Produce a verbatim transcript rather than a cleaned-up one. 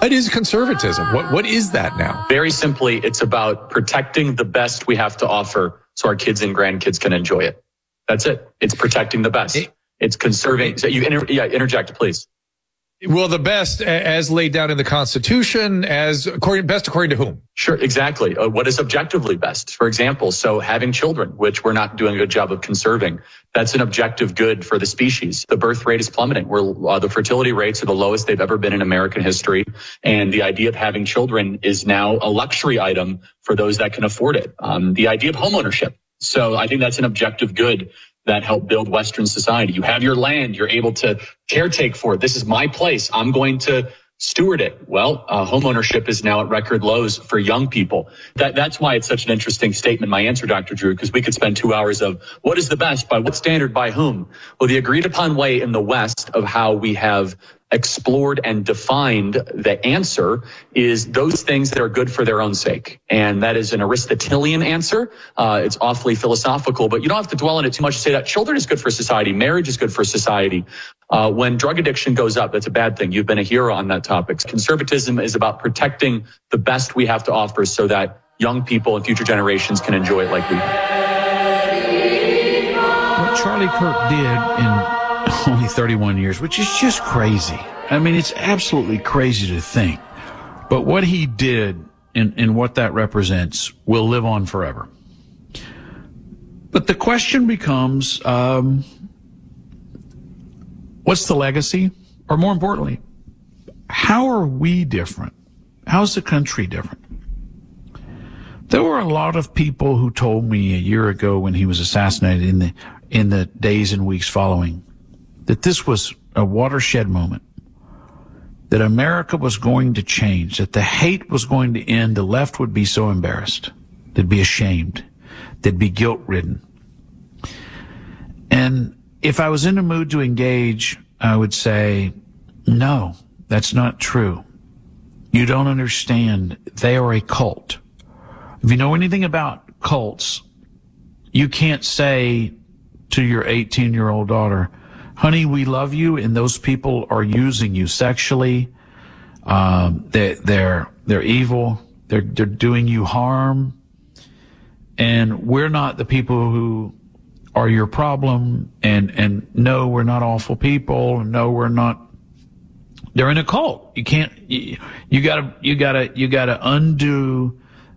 What is conservatism? What What is that now? Very simply, it's about protecting the best we have to offer so our kids and grandkids can enjoy it. That's it. It's protecting the best. It, it's conserving. So you inter, yeah, interject, please. Well, the best as laid down in the Constitution, as according, best according to whom? Sure, exactly. Uh, what is objectively best? For example, so having children, which we're not doing a good job of conserving, that's an objective good for the species. The birth rate is plummeting. We're, uh, the fertility rates are the lowest they've ever been in American history. And the idea of having children is now a luxury item for those that can afford it. Um, the idea of homeownership. So I think that's an objective good that helped build Western society. You have your land. You're able to caretake for it. This is my place. I'm going to steward it. Well, uh, homeownership is now at record lows for young people. That, that's why it's such an interesting statement, my answer, Doctor Drew, because we could spend two hours of what is the best, by what standard, by whom? Well, the agreed upon way in the West of how we have explored and defined the answer is those things that are good for their own sake. And that is an Aristotelian answer. Uh, it's awfully philosophical, but you don't have to dwell on it too much to say that children is good for society. Marriage is good for society. Uh, when drug addiction goes up, that's a bad thing. You've been a hero on that topic. Conservatism is about protecting the best we have to offer so that young people and future generations can enjoy it like we have. What Charlie Kirk did in only thirty-one years, which is just crazy. I mean, it's absolutely crazy to think. But what he did and, and what that represents will live on forever. But the question becomes, um, what's the legacy? Or more importantly, how are we different? How's the country different? There were a lot of people who told me a year ago when he was assassinated in the, in the days and weeks following that this was a watershed moment, that America was going to change, that the hate was going to end, the left would be so embarrassed, they'd be ashamed, they'd be guilt-ridden. And if I was in a mood to engage, I would say, no, that's not true. You don't understand. They are a cult. If you know anything about cults, you can't say to your eighteen-year-old daughter, honey, we love you, and those people are using you sexually. Um, they, they're they're evil. They're they're doing you harm, and we're not the people who are your problem. And and no, we're not awful people. No, we're not. They're in a cult. You can't. You, you gotta you gotta you gotta undo